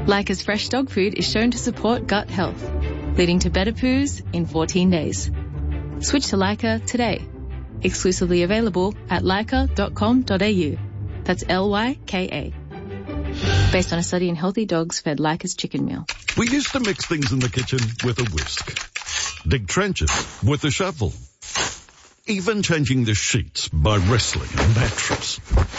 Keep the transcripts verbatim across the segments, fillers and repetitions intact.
Leica's fresh dog food is shown to support gut health, leading to better poos in fourteen days. Switch to Leica today. Exclusively available at leica dot com dot a u. That's L Y K A. Based on a study in healthy dogs fed Leica's chicken meal. We used to mix things in the kitchen with a whisk. Dig trenches with a shovel. Even changing the sheets by wrestling a mattress.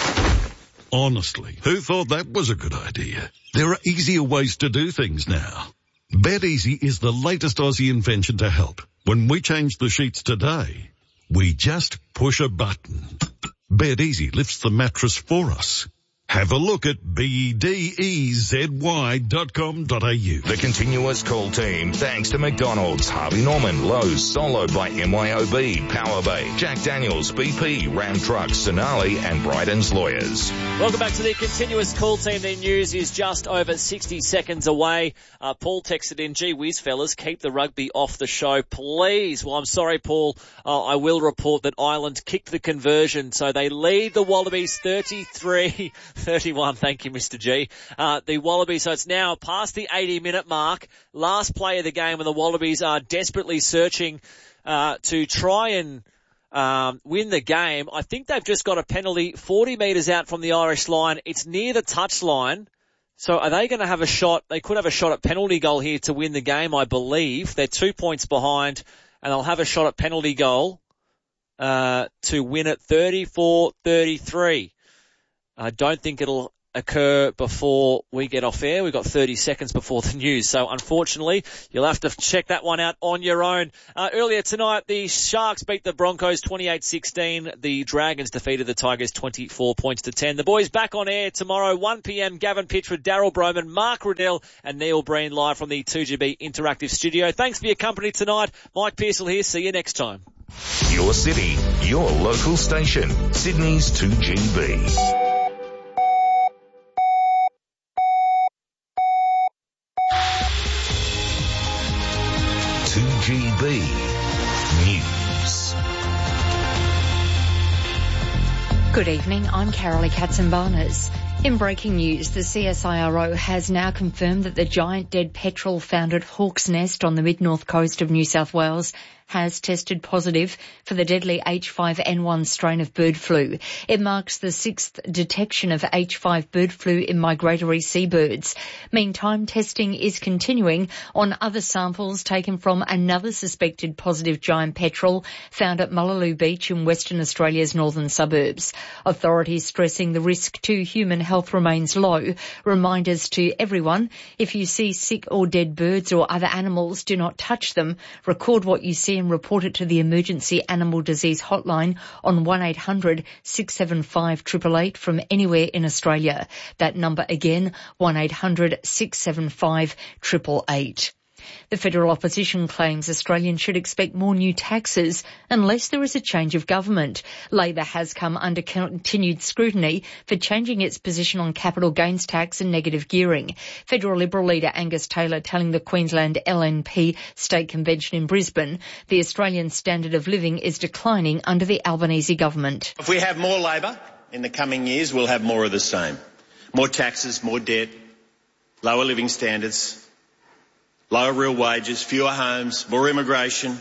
Honestly, who thought that was a good idea? There are easier ways to do things now. BedEasy is the latest Aussie invention to help. When we change the sheets today, we just push a button. BedEasy lifts the mattress for us. Have a look at B E D E Z Y dot com dot a u. The Continuous Call team, thanks to McDonald's, Harvey Norman, Lowe's, Solo by M Y O B, Power Bay, Jack Daniels, B P, Ram Trucks, Sonali and Bryden's Lawyers. Welcome back to the Continuous Call team. The news is just over sixty seconds away. Uh, Paul texted in, gee whiz, fellas, keep the rugby off the show, please. Well, I'm sorry, Paul. Uh, I will report that Ireland kicked the conversion, so they lead the Wallabies thirty-three thirty-one. Thank you, Mister G. Uh, the Wallabies, so it's now past the eighty minute mark. Last play of the game, and the Wallabies are desperately searching uh, to try and um, win the game. I think they've just got a penalty forty metres out from the Irish line. It's near the touch line. So are they going to have a shot? They could have a shot at penalty goal here to win the game, I believe. They're two points behind, and they'll have a shot at penalty goal uh, to win it thirty-four thirty-three. I don't think it'll occur before we get off air. We've got thirty seconds before the news. So unfortunately, you'll have to check that one out on your own. Uh, earlier tonight, the Sharks beat the Broncos twenty-eight sixteen. The Dragons defeated the Tigers twenty-four points to ten. The boys back on air tomorrow, one p.m. Gavin Pitchford, Daryl Broman, Mark Riddell and Neil Breen live from the two G B Interactive Studio. Thanks for your company tonight. Mike Pearsall here. See you next time. Your city, your local station, Sydney's two G B. two G B News. Good evening, I'm Carolee Katzenbarners. In breaking news, the C S I R O has now confirmed that the giant dead petrel found at Hawk's Nest on the mid-north coast of New South Wales has tested positive for the deadly H five N one strain of bird flu. It marks the sixth detection of H five bird flu in migratory seabirds. Meantime, testing is continuing on other samples taken from another suspected positive giant petrel found at Mullaloo Beach in Western Australia's northern suburbs. Authorities stressing the risk to human health remains low. Reminders to everyone, if you see sick or dead birds or other animals, do not touch them. Record what you see and report it to the Emergency Animal Disease Hotline on one eight hundred six seven five eight eight eight from anywhere in Australia. That number again, one eight hundred six seven five eight eight eight. The federal opposition claims Australians should expect more new taxes unless there is a change of government. Labor has come under continued scrutiny for changing its position on capital gains tax and negative gearing. Federal Liberal leader Angus Taylor telling the Queensland L N P State Convention in Brisbane the Australian standard of living is declining under the Albanese government. If we have more Labor in the coming years, we'll have more of the same. More taxes, more debt, lower living standards, lower real wages, fewer homes, more immigration,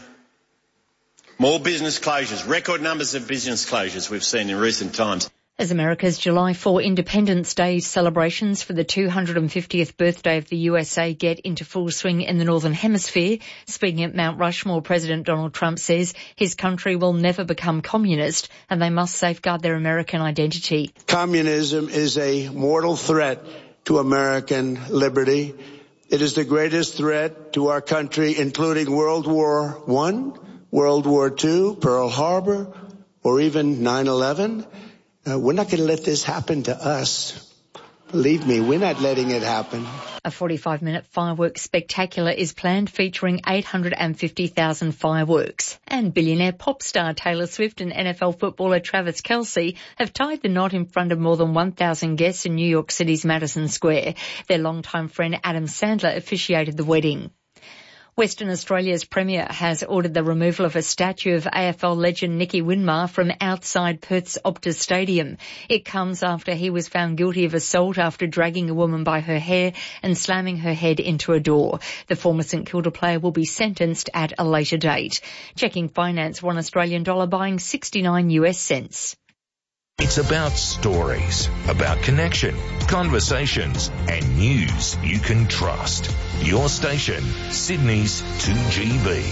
more business closures, record numbers of business closures we've seen in recent times. As America's July fourth Independence Day celebrations for the two hundred fiftieth birthday of the U S A get into full swing in the Northern Hemisphere, speaking at Mount Rushmore, President Donald Trump says his country will never become communist and they must safeguard their American identity. Communism is a mortal threat to American liberty. It is the greatest threat to our country, including World War One, World War Two, Pearl Harbor, or even nine eleven. Uh, we're not going to let this happen to us. Believe me, we're not letting it happen. A forty-five minute fireworks spectacular is planned featuring eight hundred fifty thousand fireworks. And billionaire pop star Taylor Swift and N F L footballer Travis Kelce have tied the knot in front of more than one thousand guests in New York City's Madison Square. Their longtime friend Adam Sandler officiated the wedding. Western Australia's Premier has ordered the removal of a statue of A F L legend Nicky Winmar from outside Perth's Optus Stadium. It comes after he was found guilty of assault after dragging a woman by her hair and slamming her head into a door. The former St Kilda player will be sentenced at a later date. Checking finance, one Australian dollar buying sixty-nine US cents. It's about stories, about connection, conversations, and news you can trust. Your station, Sydney's two G B.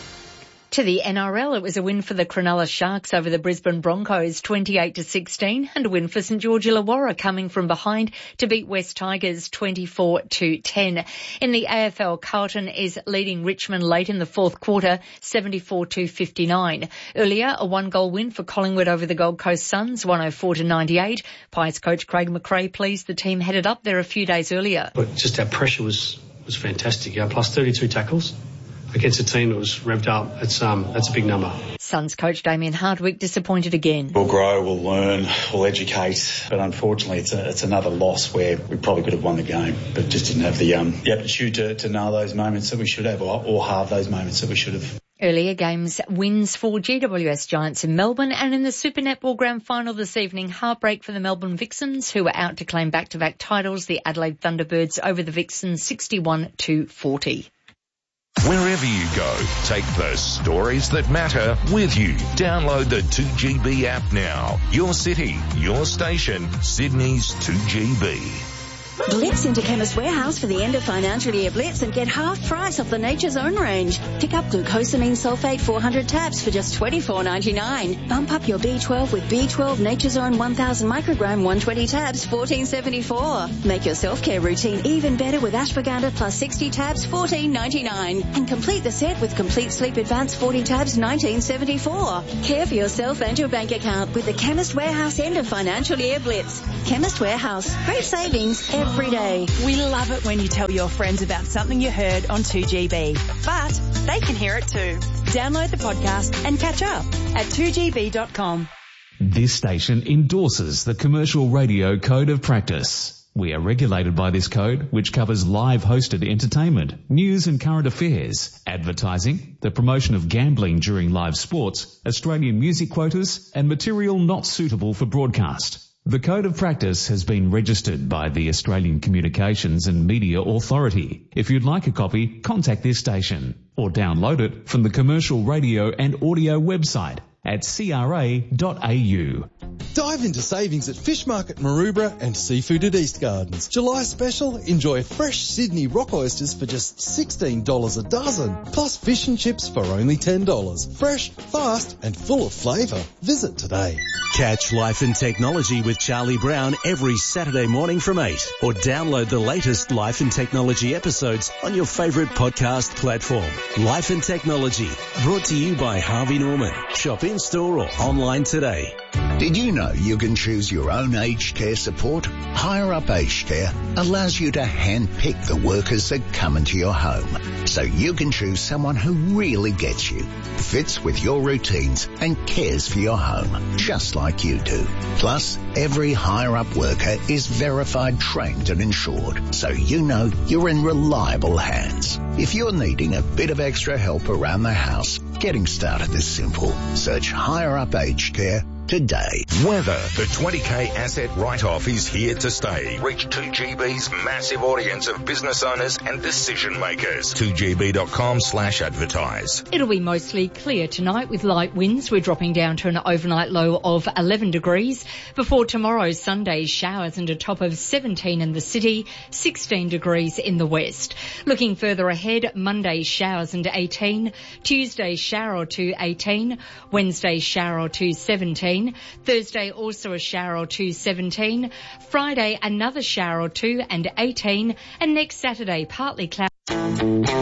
To the N R L, it was a win for the Cronulla Sharks over the Brisbane Broncos, twenty-eight to sixteen, and a win for St George Illawarra coming from behind to beat West Tigers twenty-four to ten. In the A F L, Carlton is leading Richmond late in the fourth quarter, seventy-four to fifty-nine. Earlier, a one-goal win for Collingwood over the Gold Coast Suns, one oh four to ninety-eight. Pies coach Craig McRae pleased the team headed up there a few days earlier. But just our pressure was, was fantastic. Our plus thirty-two tackles against a team that was revved up. It's um, that's a big number. Suns coach Damien Hardwick disappointed again. We'll grow, we'll learn, we'll educate, but unfortunately it's a, it's another loss where we probably could have won the game, but just didn't have the um the aptitude to, to know those moments that we should have, or, or halve those moments that we should have. Earlier games wins for G W S Giants in Melbourne, and in the Super Netball Grand Final this evening, heartbreak for the Melbourne Vixens, who are out to claim back-to-back titles. The Adelaide Thunderbirds over the Vixens sixty-one to forty. Wherever you go, take the stories that matter with you. Download the two G B app now. Your city, your station, Sydney's two G B. Blitz into Chemist Warehouse for the end of financial year blitz and get half price off the Nature's Own range. Pick up glucosamine sulfate four hundred tabs for just twenty-four ninety-nine. Bump up your B twelve with B twelve Nature's Own one thousand microgram one hundred twenty tabs, fourteen seventy-four. Make your self-care routine even better with ashwagandha plus sixty tabs, fourteen ninety-nine. And complete the set with Complete Sleep Advance forty tabs, nineteen seventy-four. Care for yourself and your bank account with the Chemist Warehouse end of financial year blitz. Chemist Warehouse. Great savings every day. We love it when you tell your friends about something you heard on two G B. But they can hear it too. Download the podcast and catch up at two G B dot com. This station endorses the Commercial Radio Code of Practice. We are regulated by this code, which covers live hosted entertainment, news and current affairs, advertising, the promotion of gambling during live sports, Australian music quotas, and material not suitable for broadcast. The Code of Practice has been registered by the Australian Communications and Media Authority. If you'd like a copy, contact this station or download it from the Commercial Radio and Audio website at c r a dot a u. Dive into savings at Fish Market Maroubra and Seafood at East Gardens. July special, enjoy fresh Sydney rock oysters for just sixteen dollars a dozen, plus fish and chips for only ten dollars. Fresh, fast and full of flavour. Visit today. Catch Life and Technology with Charlie Brown every Saturday morning from eight, or download the latest Life and Technology episodes on your favourite podcast platform. Life and Technology, brought to you by Harvey Norman. Shop in store or online today. Did you know you can choose your own aged care support? Higher Up Aged Care allows you to hand-pick the workers that come into your home, so you can choose someone who really gets you, fits with your routines and cares for your home, just like you do. Plus, every Higher Up worker is verified, trained and insured, so you know you're in reliable hands. If you're needing a bit of extra help around the house, getting started is simple. Search Higher Up Aged Care today. Weather. The twenty K asset write-off is here to stay. Reach two G B's massive audience of business owners and decision makers. two G B dot com slash advertise. It'll be mostly clear tonight with light winds. We're dropping down to an overnight low of eleven degrees. Before tomorrow, Sunday, showers and a top of seventeen in the city, sixteen degrees in the west. Looking further ahead, Monday, showers and eighteen. Tuesday, shower or two, eighteen. Wednesday, shower or two, seventeen. Thursday, also a shower or two, seventeen. Friday, another shower or two and eighteen. And next Saturday, partly cloudy.